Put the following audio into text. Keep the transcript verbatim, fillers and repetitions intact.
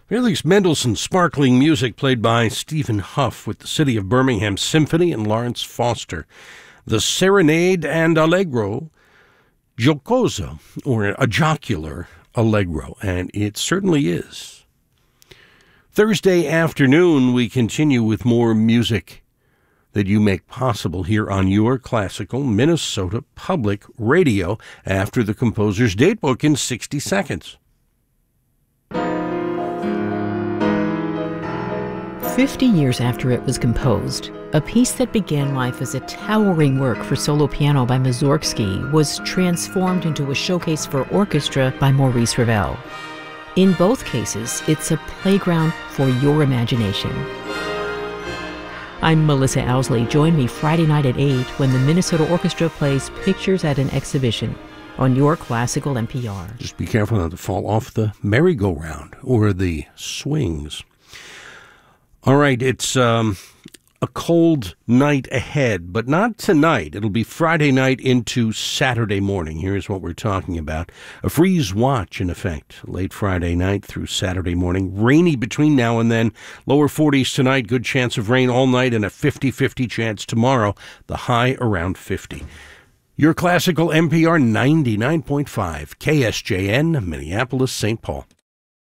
Felix Mendelssohn's sparkling music played by Stephen Huff with the City of Birmingham Symphony and Lawrence Foster. The Serenade and Allegro Giocoso, or a jocular allegro, and it certainly is. Thursday afternoon, we continue with more music that you make possible here on your classical Minnesota Public Radio after the composer's datebook in sixty seconds. Fifty years after it was composed, a piece that began life as a towering work for solo piano by Mussorgsky was transformed into a showcase for orchestra by Maurice Ravel. In both cases, it's a playground for your imagination. I'm Melissa Owsley. Join me Friday night at eight when the Minnesota Orchestra plays Pictures at an Exhibition on your classical N P R. Just be careful not to fall off the merry-go-round or the swings. All right, it's um, a cold night ahead, but not tonight. It'll be Friday night into Saturday morning. Here's what we're talking about. A freeze watch in effect late Friday night through Saturday morning. Rainy between now and then. Lower forties tonight. Good chance of rain all night and a fifty-fifty chance tomorrow. The high around fifty. Your classical N P R ninety-nine point five. K S J N, Minneapolis, Saint Paul.